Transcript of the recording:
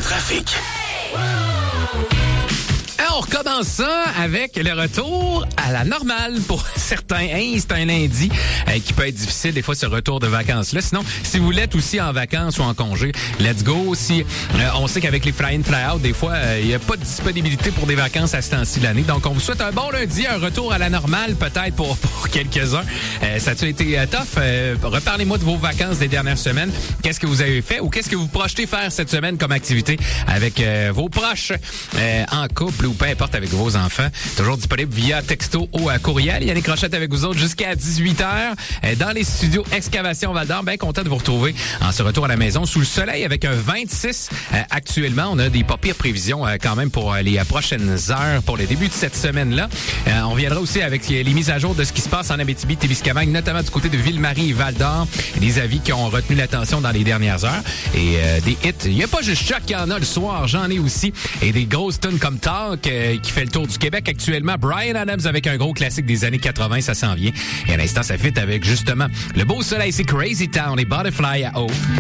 trafic. On recommence ça avec le retour à la normale pour certains. Hey, c'est un lundi qui peut être difficile des fois ce retour de vacances-là. Sinon, si vous l'êtes aussi en vacances ou en congé, let's go. Si on sait qu'avec les fly-in, fly-out, des fois, il n'y a pas de disponibilité pour des vacances à ce temps-ci de l'année. Donc, on vous souhaite un bon lundi, un retour à la normale peut-être pour quelques-uns. Ça a-tu été tough? Reparlez-moi de vos vacances des dernières semaines. Qu'est-ce que vous avez fait ou qu'est-ce que vous projetez faire cette semaine comme activité avec vos proches en couple ou peu importe avec vos enfants. Toujours disponible via texto ou courriel. Yannick Rochette avec vous autres jusqu'à 18h dans les studios Excavation Val-d'Or. Bien content de vous retrouver en ce retour à la maison sous le soleil avec un 26 actuellement. On a des pas pires prévisions quand même pour les prochaines heures pour le début de cette semaine-là. On reviendra aussi avec les mises à jour de ce qui se passe en Abitibi-Témiscamingue, notamment du côté de Ville-Marie et Val-d'Or. Des avis qui ont retenu l'attention dans les dernières heures. Et des hits. Il n'y a pas juste Chuck qui en a le soir, j'en ai aussi. Et des grosses tunes comme Talk qui fait le tour du Québec actuellement. Bryan Adams avec un gros classique des années 80, ça s'en vient. Et à l'instant, ça fit avec justement le beau soleil, c'est Crazy Town et Butterfly à eau.